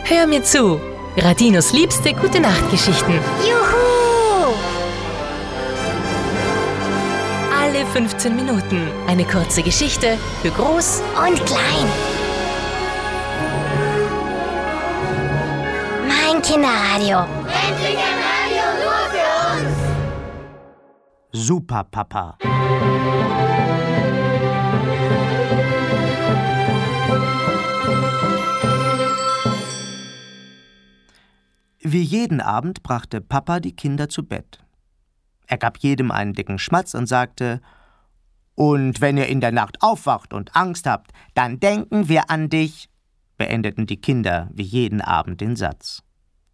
Hör mir zu. Radinos liebste Gute-Nacht-Geschichten. Juhu! Alle 15 Minuten eine kurze Geschichte für Groß Und klein. Mein Kinderradio. Endlich ein Radio nur für uns! Super Papa. Wie jeden Abend brachte Papa die Kinder zu Bett. Er gab jedem einen dicken Schmatz und sagte: »Und wenn ihr in der Nacht aufwacht und Angst habt, dann denken wir an dich«, beendeten die Kinder wie jeden Abend den Satz.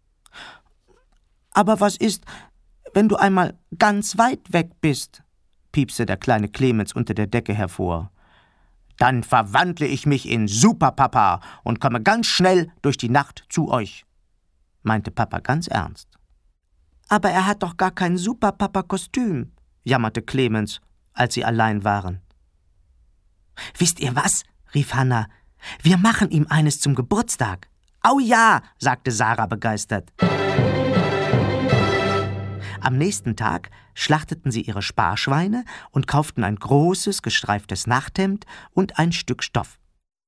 »Aber was ist, wenn du einmal ganz weit weg bist?«, piepste der kleine Clemens unter der Decke hervor. »Dann verwandle ich mich in Superpapa und komme ganz schnell durch die Nacht zu euch«, meinte Papa ganz ernst. »Aber er hat doch gar kein Superpapa-Kostüm«, jammerte Clemens, als sie allein waren. »Wisst ihr was?«, rief Hanna. »Wir machen ihm eines zum Geburtstag.« »Au ja«, sagte Sarah begeistert. Am nächsten Tag schlachteten sie ihre Sparschweine und kauften ein großes, gestreiftes Nachthemd und ein Stück Stoff.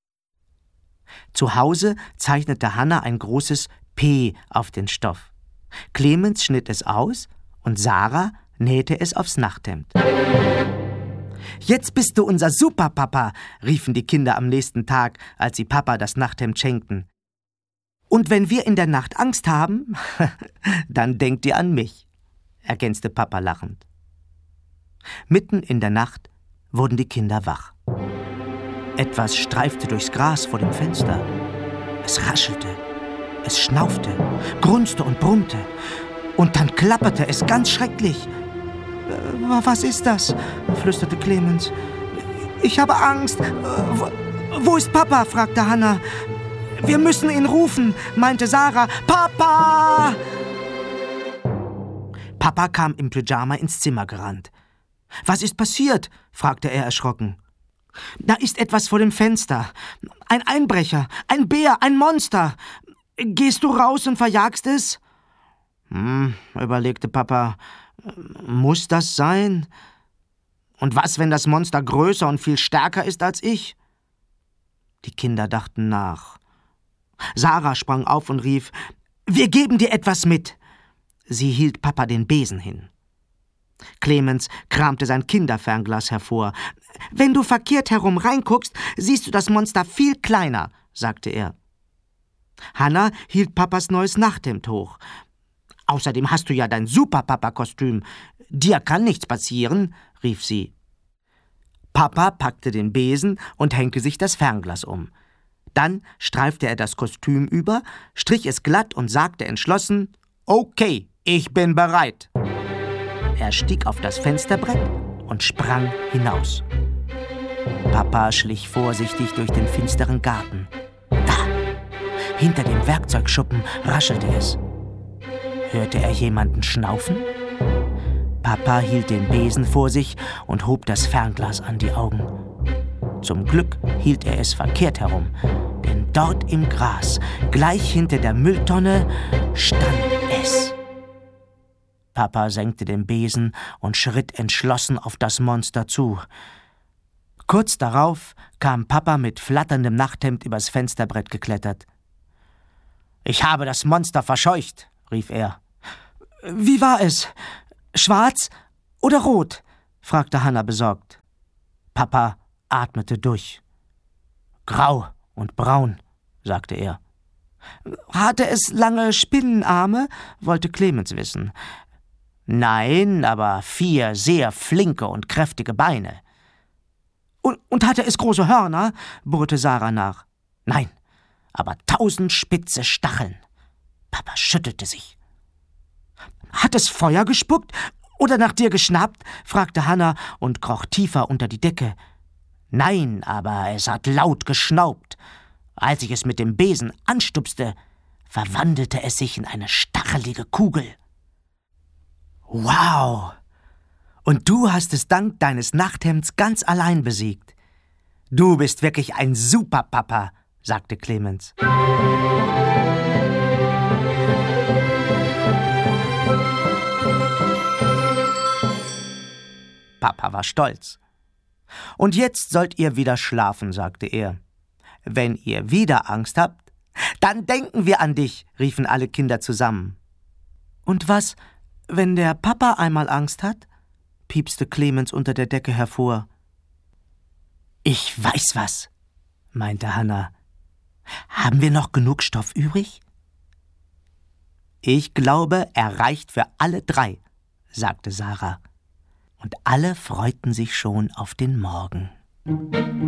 Zu Hause zeichnete Hanna ein großes P auf den Stoff. Clemens schnitt es aus und Sarah nähte es aufs Nachthemd. »Jetzt bist du unser Superpapa«, riefen die Kinder am nächsten Tag, als sie Papa das Nachthemd schenkten. »Und wenn wir in der Nacht Angst haben, dann denkt ihr an mich«, ergänzte Papa lachend. Mitten in der Nacht wurden die Kinder wach. Etwas streifte durchs Gras vor dem Fenster. Es raschelte, es schnaufte, grunzte und brummte. Und dann klapperte es ganz schrecklich. »Was ist das?«, flüsterte Clemens. »Ich habe Angst. Wo ist Papa?«, fragte Hanna. »Wir müssen ihn rufen«, meinte Sarah. »Papa!« Papa kam im Pyjama ins Zimmer gerannt. »Was ist passiert?«, fragte er erschrocken. »Da ist etwas vor dem Fenster. Ein Einbrecher, ein Bär, ein Monster. Gehst du raus und verjagst es?« Überlegte Papa. »Muss das sein? Und was, wenn das Monster größer und viel stärker ist als ich?« Die Kinder dachten nach. Sarah sprang auf und rief: »Wir geben dir etwas mit!« Sie hielt Papa den Besen hin. Clemens kramte sein Kinderfernglas hervor. »Wenn du verkehrt herum reinguckst, siehst du das Monster viel kleiner«, sagte er. Hanna hielt Papas neues Nachthemd hoch. »Außerdem hast du ja dein Superpapa-Kostüm. Dir kann nichts passieren«, rief sie. Papa packte den Besen und hängte sich das Fernglas um. Dann streifte er das Kostüm über, strich es glatt und sagte entschlossen: »Okay, ich bin bereit.« Er stieg auf das Fensterbrett und sprang hinaus. Papa schlich vorsichtig durch den finsteren Garten. Da, hinter dem Werkzeugschuppen, raschelte es. Hörte er jemanden schnaufen? Papa hielt den Besen vor sich und hob das Fernglas an die Augen. Zum Glück hielt er es verkehrt herum, denn dort im Gras, gleich hinter der Mülltonne, stand es. Papa senkte den Besen und schritt entschlossen auf das Monster zu. Kurz darauf kam Papa mit flatterndem Nachthemd übers Fensterbrett geklettert. »Ich habe das Monster verscheucht«, rief er. »Wie war es? Schwarz oder rot?«, fragte Hanna besorgt. Papa atmete durch. »Grau und braun«, sagte er. »Hatte es lange Spinnenarme?«, wollte Clemens wissen. »Nein, aber 4 sehr flinke und kräftige Beine.« »Und hatte es große Hörner?«, bohrte Sarah nach. »Nein, aber 1000 spitze Stacheln.« Papa schüttelte sich. »Hat es Feuer gespuckt oder nach dir geschnappt?«, fragte Hanna und kroch tiefer unter die Decke. »Nein, aber es hat laut geschnaubt. Als ich es mit dem Besen anstupste, verwandelte es sich in eine stachelige Kugel.« »Wow! Und du hast es dank deines Nachthemds ganz allein besiegt. Du bist wirklich ein Superpapa«, sagte Clemens. Papa war stolz. Und jetzt sollt ihr wieder schlafen, sagte er. Wenn ihr wieder Angst habt, dann denken wir an dich, riefen alle Kinder zusammen. Und was, wenn der Papa einmal Angst hat? Piepste Clemens unter der Decke hervor. Ich weiß was, meinte Hannah. Haben wir noch genug Stoff übrig? Ich glaube, er reicht für alle 3, sagte Sarah. Und alle freuten sich schon auf den Morgen.